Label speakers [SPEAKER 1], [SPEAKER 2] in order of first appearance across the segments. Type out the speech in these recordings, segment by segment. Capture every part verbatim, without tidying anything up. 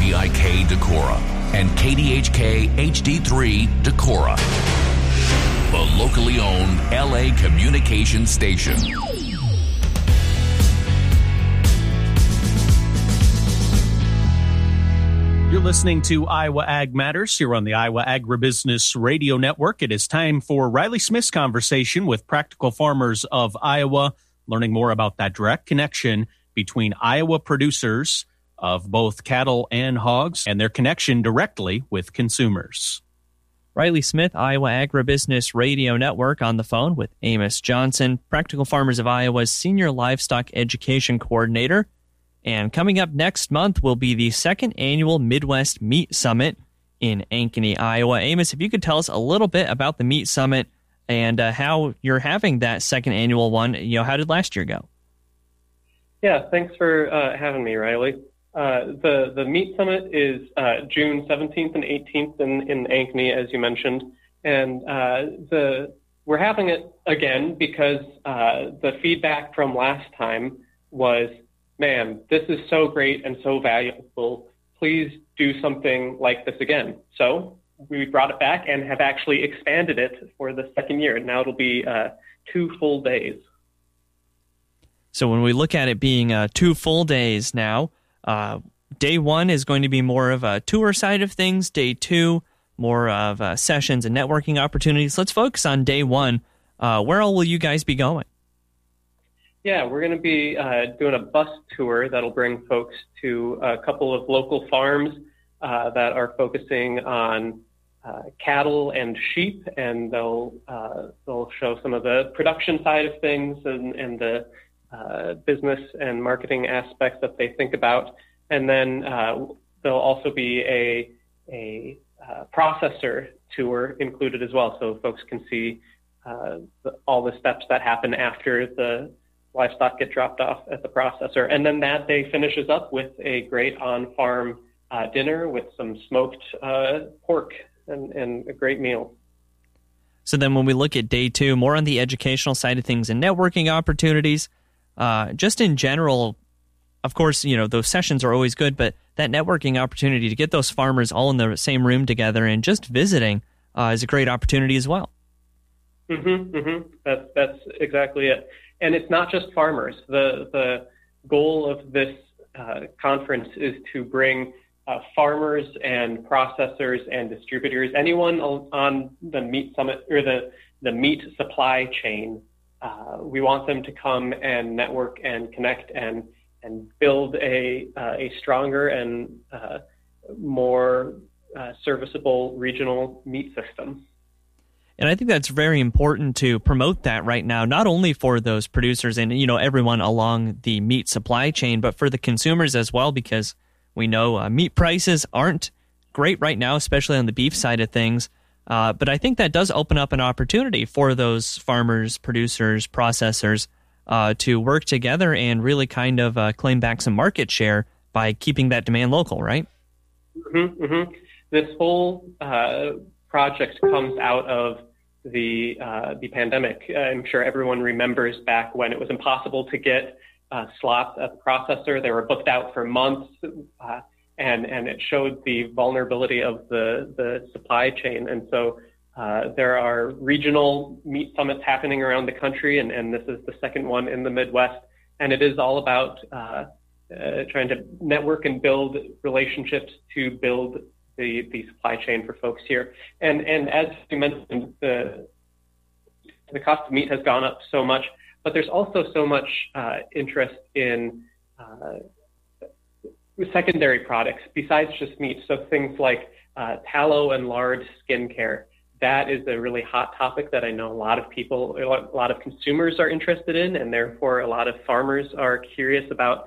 [SPEAKER 1] D I K Decorah and K D H K H D three Decorah, the locally owned L A communications station.
[SPEAKER 2] You're listening to Iowa Ag Matters here on the Iowa Agribusiness Radio Network. It is time for Riley Smith's conversation with Practical Farmers of Iowa, learning more about that direct connection between Iowa producers of both cattle and hogs and their connection directly with consumers.
[SPEAKER 3] Riley Smith, Iowa Agribusiness Radio Network, on the phone with Amos Johnson, Practical Farmers of Iowa's Senior Livestock Education Coordinator. And coming up next month will be the second annual Midwest Meat Summit in Ankeny, Iowa. Amos, if you could tell us a little bit about the Meat Summit and uh, how you're having that second annual one. You know, how did last year go?
[SPEAKER 4] Yeah, thanks for uh, having me, Riley. Uh, the the Meat Summit is uh, June seventeenth and eighteenth in, in Ankeny, as you mentioned, and uh, the we're having it again because uh, the feedback from last time was, man, this is so great and so valuable. Please do something like this again. So we brought it back and have actually expanded it for the second year. Now it'll be uh, two full days.
[SPEAKER 3] So when we look at it being uh, two full days now, uh, day one is going to be more of a tour side of things. Day two, more of uh, sessions and networking opportunities. Let's focus on day one. Uh, where all will you guys be going?
[SPEAKER 4] Yeah, we're going to be uh, doing a bus tour that'll bring folks to a couple of local farms uh, that are focusing on uh, cattle and sheep, and they'll uh, they'll show some of the production side of things and, and the uh, business and marketing aspects that they think about. And then uh, there'll also be a a uh, processor tour included as well, so folks can see uh, the, all the steps that happen after the livestock get dropped off at the processor. And then that day finishes up with a great on-farm uh, dinner with some smoked uh, pork and, and a great meal.
[SPEAKER 3] So then when we look at day two, more on the educational side of things and networking opportunities, uh, just in general, of course, you know, those sessions are always good, but that networking opportunity to get those farmers all in the same room together and just visiting uh, is a great opportunity as well.
[SPEAKER 4] Mm-hmm, mm-hmm. That's, that's exactly it. And it's not just farmers. The the goal of this uh, conference is to bring uh, farmers and processors and distributors, anyone on the meat summit or the, the meat supply chain. Uh, we want them to come and network and connect and and build a uh, a stronger and uh, more uh, serviceable regional meat system.
[SPEAKER 3] And I think that's very important to promote that right now, not only for those producers and, you know, everyone along the meat supply chain, but for the consumers as well, because we know uh, meat prices aren't great right now, especially on the beef side of things. Uh, but I think that does open up an opportunity for those farmers, producers, processors uh, to work together and really kind of uh, claim back some market share by keeping that demand local, right?
[SPEAKER 4] Mm-hmm, mm-hmm. This whole uh, project comes out of the uh, the pandemic. I'm sure everyone remembers back when it was impossible to get uh, slots at the processor. They were booked out for months, uh, and and it showed the vulnerability of the the supply chain. And so uh, there are regional meat summits happening around the country, and, and this is the second one in the Midwest. And it is all about uh, uh, trying to network and build relationships to build The, the supply chain for folks here. And and as you mentioned, the the cost of meat has gone up so much, but there's also so much uh, interest in uh, secondary products besides just meat. So things like uh, tallow and lard skincare. That is a really hot topic that I know a lot of people, a lot of consumers are interested in, and therefore a lot of farmers are curious about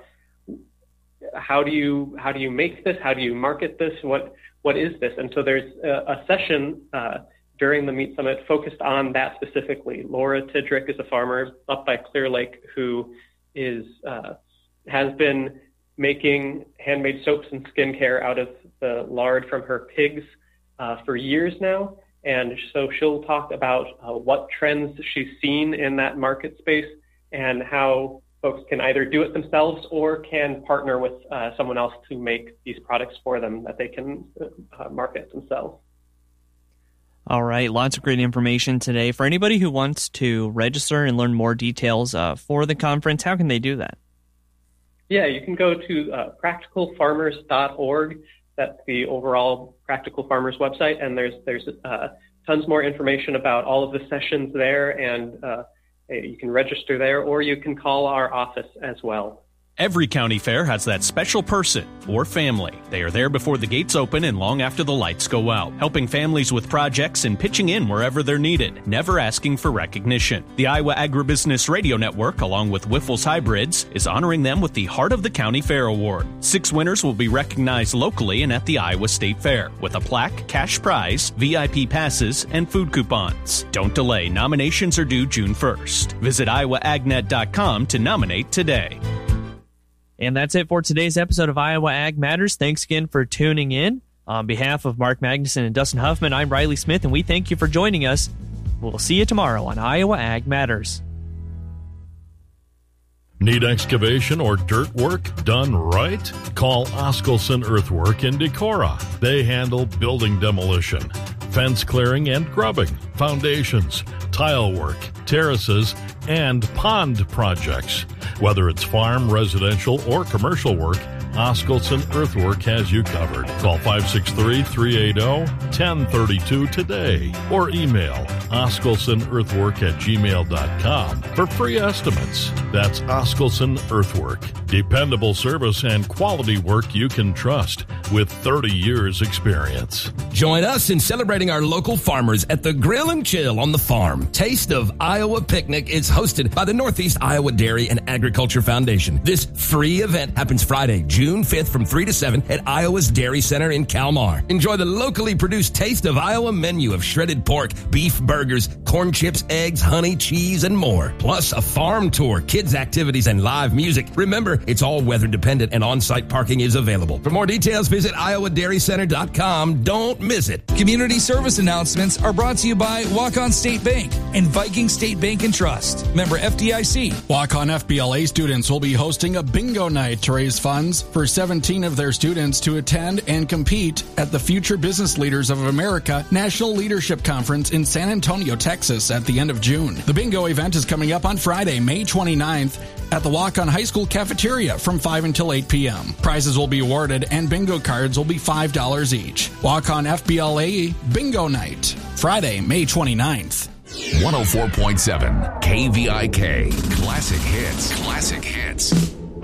[SPEAKER 4] how do you how do you make this? How do you market this? What What is this? And so there's a, a session uh, during the Meat Summit focused on that specifically. Laura Tidrick is a farmer up by Clear Lake who is uh, has been making handmade soaps and skincare out of the lard from her pigs uh, for years now. And so she'll talk about uh, what trends she's seen in that market space and how folks can either do it themselves or can partner with uh, someone else to make these products for them that they can uh, market themselves.
[SPEAKER 3] All right, lots of great information today. For anybody who wants to register and learn more details uh, for the conference, how can they do that?
[SPEAKER 4] Yeah, you can go to uh, practical farmers dot org. That's the overall Practical Farmers website, and there's there's uh, tons more information about all of the sessions there, and uh, you can register there, or you can call our office as well.
[SPEAKER 2] Every county fair has that special person or family. They are there before the gates open and long after the lights go out, helping families with projects and pitching in wherever they're needed, never asking for recognition. The Iowa Agribusiness Radio Network, along with Wyffels Hybrids, is honoring them with the Heart of the County Fair Award. Six winners will be recognized locally and at the Iowa State Fair with a plaque, cash prize, V I P passes, and food coupons. Don't delay. Nominations are due June first. Visit iowa ag net dot com to nominate today.
[SPEAKER 3] And that's it for today's episode of Iowa Ag Matters. Thanks again for tuning in. On behalf of Mark Magnuson and Dustin Huffman, I'm Riley Smith, and we thank you for joining us. We'll see you tomorrow on Iowa Ag Matters.
[SPEAKER 5] Need excavation or dirt work done right? Call Oskelson Earthwork in Decorah. They handle building demolition, fence clearing and grubbing, foundations, tile work, terraces, and pond projects. Whether it's farm, residential, or commercial work, Oskelson Earthwork has you covered. Call five six three, three eight zero, one zero three two today or email oskelsonearthwork at gmail dot com for free estimates. That's Oskelson Earthwork. Dependable service and quality work you can trust with thirty years experience.
[SPEAKER 6] Join us in celebrating our local farmers at the Grill and Chill on the Farm. Taste of Iowa Picnic is hosted by the Northeast Iowa Dairy and Agriculture Foundation. This free event happens Friday, June fifth from three to seven at Iowa's Dairy Center in Kalmar. Enjoy the locally produced Taste of Iowa menu of shredded pork, beef burgers, corn chips, eggs, honey, cheese, and more. Plus a farm tour, kids activities, and live music. Remember, it's all weather dependent and on-site parking is available. For more details, visit iowa dairy center dot com. Don't miss it.
[SPEAKER 7] Community service announcements are brought to you by Walk-On State Bank and Viking State Bank and Trust. Member F D I C.
[SPEAKER 8] Walk-On F B L A students will be hosting a bingo night to raise funds for seventeen of their students to attend and compete at the Future Business Leaders of America National Leadership Conference in San Antonio, Texas at the end of June. The bingo event is coming up on Friday, May twenty-ninth at the Walk-On High School cafeteria from five until eight p.m. Prizes will be awarded and bingo cards will be five dollars each. Walk-On F B L A Bingo Night, Friday, May twenty-ninth.
[SPEAKER 1] one oh four point seven K V I K. Classic hits. Classic hits.